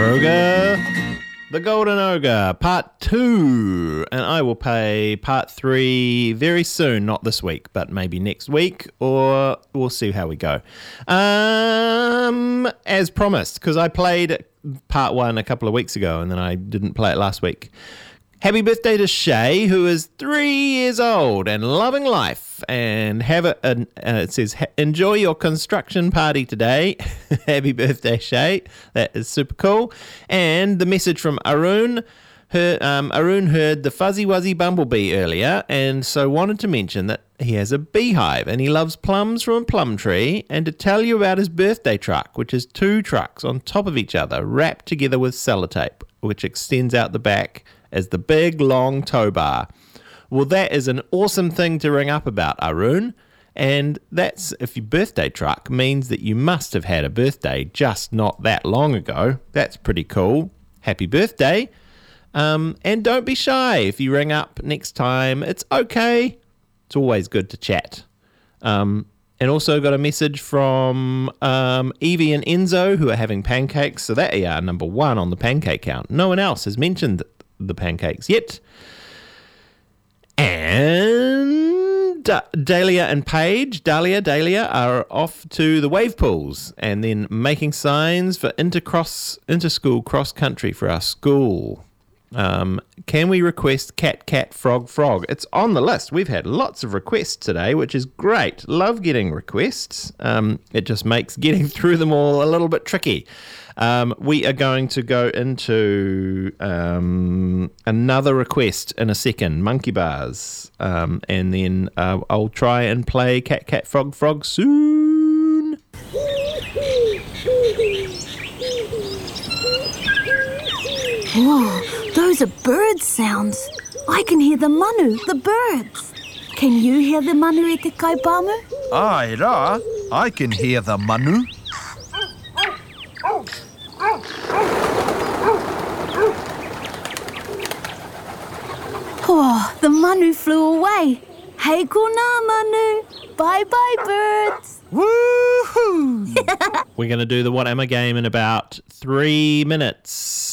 Ogre, The Golden Ogre, Part 2. And I will play Part 3 very soon, not this week, but maybe next week, or we'll see how we go. As promised, because I played Part 1 a couple of weeks ago, and then I didn't play it last week. Happy birthday to Shay, who is 3 years old and loving life. And it says, enjoy your construction party today. Happy birthday, Shay. That is super cool. And the message from Arun. Arun heard the Fuzzy Wuzzy Bumblebee earlier, and so wanted to mention that he has a beehive and he loves plums from a plum tree, and to tell you about his birthday truck, which is 2 trucks on top of each other, wrapped together with sellotape, which extends out the back as the big, long tow bar. Well, that is an awesome thing to ring up about, Arun. And that's, if your birthday truck means that you must have had a birthday just not that long ago. That's pretty cool. Happy birthday. And don't be shy if you ring up next time. It's okay. It's always good to chat. And also got a message from Evie and Enzo, who are having pancakes. So they are number 1 on the pancake count. No one else has mentioned the pancakes yet. And Dahlia and Paige, Dahlia are off to the wave pools and then making signs for inter-school cross country for our school. Can we request cat, frog? It's on the list. We've had lots of requests today, which is great. Love getting requests. It just makes getting through them all a little bit tricky. We are going to go into another request in a second, monkey bars, and then I'll try and play cat, frog soon. Whoa, those are bird sounds. I can hear the manu, the birds. Can you hear the manu e te kaipamu? Ai rā, I can hear the manu. Oh, the manu flew away. Hei kona manu. Bye-bye, birds. Woohoo! We're going to do the What Am I game in about 3 minutes.